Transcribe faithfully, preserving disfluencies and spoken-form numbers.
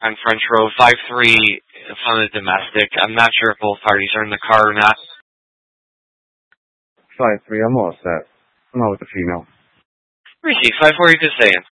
on French Road, five three from the domestic. I'm not sure if both parties are in the car or not. five three, I'm all set. I'm out with the female. Receive five four, you just saying.